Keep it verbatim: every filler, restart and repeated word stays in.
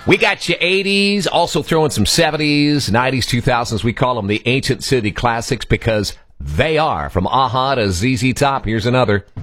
We got you eighties, also throwing some seventies, nineties, two thousands. We call them the Ancient City Classics because they are. From A-ha to Z Z Top, here's another.